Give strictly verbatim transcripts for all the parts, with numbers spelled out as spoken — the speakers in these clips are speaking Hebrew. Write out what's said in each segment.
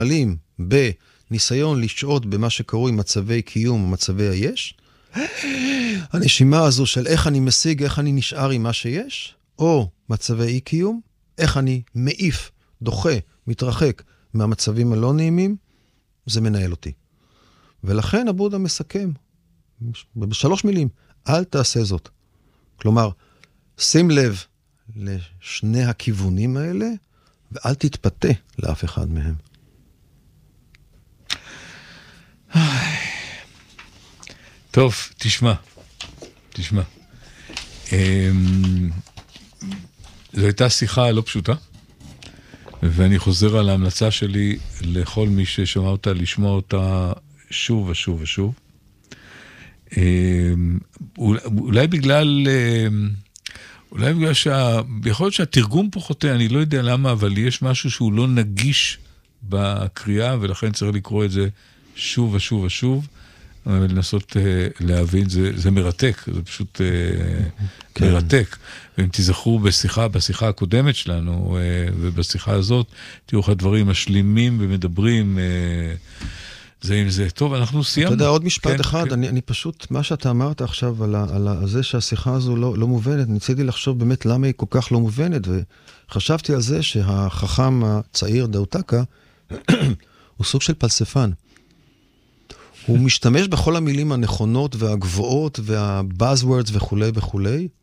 עלים בניסיון לשעות במה שקוראים מצבי קיום ומצבי היש, הנשימה הזו של איך אני משיג, איך אני נשאר עם מה שיש, או מצבי אי קיום, איך אני מעיף, דוחה, מתרחק מהמצבים הלא נעימים, זה מנהל אותי. ולכן הבודה מסכם, בשלוש מילים, אל תעשה זאת. כלומר, שים לב לשני הכיוונים האלה, ואל תתפתה לאף אחד מהם. טוב, תשמע, תשמע. זו הייתה שיחה לא פשוטה, ואני חוזר על ההמלצה שלי לכל מי ששמע אותה, לשמוע אותה שוב ושוב ושוב. אולי בגלל, אולי בגלל שה... יכול להיות שהתרגום פה חוטא, אני לא יודע למה, אבל יש משהו שהוא לא נגיש בקריאה, ולכן צריך לקרוא את זה שוב ושוב ושוב, ולנסות להבין, זה, זה מרתק, זה פשוט כן. מרתק. ואם תזכרו בשיחה, בשיחה הקודמת שלנו, ובשיחה הזאת, תראו איך הדברים משלימים ומדברים זה עם זה. טוב, אנחנו סיימנו. אתה יודע, עוד משפט כן, אחד, כן. אני, אני פשוט, מה שאתה אמרת עכשיו על, ה, על זה שהשיחה הזו לא, לא מובנת, ניסיתי לחשוב באמת למה היא כל כך לא מובנת, וחשבתי על זה שהחכם הצעיר דאוטקה, הוא סוג של פלספן. הוא משתמש בכל המילים הנכונות והגבוהות והbuzzwords וכו' וכו'.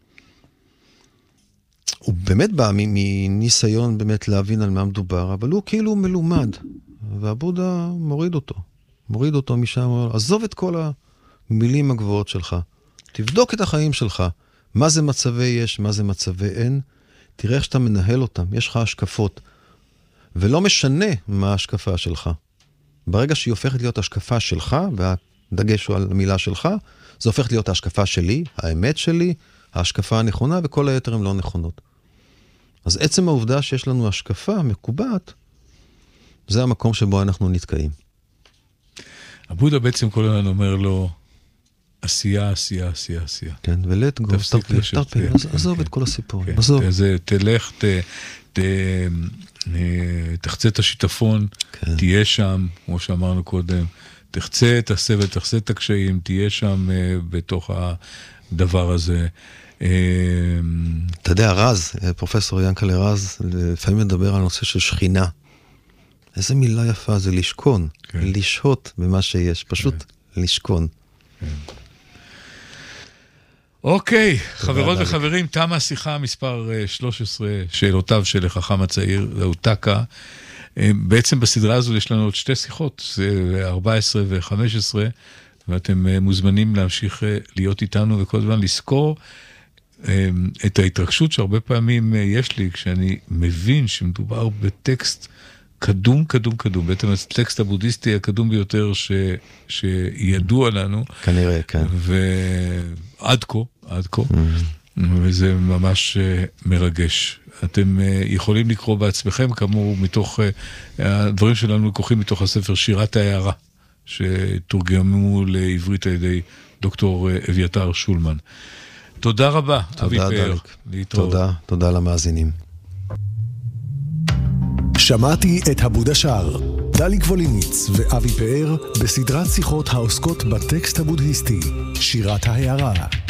הוא באמת בא מניסיון באמת להבין על מה מדובר, אבל הוא כאילו מלומד, והבודה מוריד אותו. מוריד אותו משם, עזוב את כל המילים הגבוהות שלך. תבדוק את החיים שלך. מה זה מצבי יש, מה זה מצבי אין. תראה איך שאתה מנהל אותם. יש לך השקפות. ולא משנה מה ההשקפה שלך. ברגע שהיא הופכת להיות השקפה שלך, והדגש הוא על המילה שלך, זה הופכת להיות ההשקפה שלי, האמת שלי, ההשקפה הנכונה, וכל היתר הן לא נכונות. אז עצם העובדה שיש לנו השקפה מקובעת, זה המקום שבו אנחנו נתקעים. הבודה בעצם כל הזמן אומר לו, עשייה, עשייה, עשייה, עשייה. כן, ולט גו, תרפי, עזוב את כל הסיפור. עזוב. תלך, תחצה את השיטפון, תהיה שם, כמו שאמרנו קודם, תחצה את הסבל, תחצה את הקשיים, תהיה שם בתוך הדבר הזה. אתה יודע, רז, פרופסור ינקלה רז, לפעמים מדבר על נושא של שכינה. איזה מילה יפה, זה לשכון, כן. לשהות במה שיש, פשוט כן. לשכון. כן. אוקיי, חברות וחברים, תמה השיחה מספר שלוש עשרה, שאלותיו של החכם הצעיר, דאוטקה. בעצם בסדרה הזו יש לנו עוד שתי שיחות, זה ארבע עשרה ו-חמש עשרה, ואתם מוזמנים להמשיך להיות איתנו וכל הזמן לזכור את ההתרגשות שהרבה פעמים יש לי, כשאני מבין שמדובר בטקסט קדום, קדום, קדום. בעצם הטקסט הבודיסטי הקדום ביותר ש... שידוע לנו. כנראה, כן. ועד כה, עד כה. Mm-hmm. וזה ממש מרגש. אתם יכולים לקרוא בעצמכם, כאמור, מתוך, הדברים שלנו לקוחים מתוך הספר שירת ההערה, שתורגמו לעברית על ידי דוקטור אביתר שולמן. תודה רבה, אבי פאר. תודה, תודה למאזינים. שמעתי את הבודה שר, דלי גבוליניץ ואבי פאר בסדרת שיחות העוסקות בטקסט הבודהיסטי, שירת ההערה.